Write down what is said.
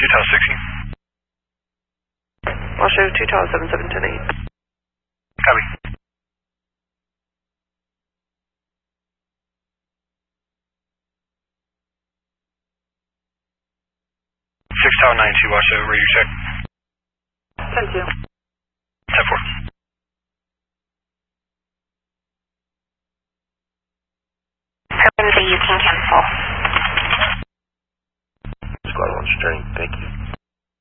Tower 16. Washoe 2 Tower 7710 8. Copy. 6 Tower 92, Washoe, radio check. 10-2. 10-4. Lindsay, you can cancel. Squad 1 string, thank you.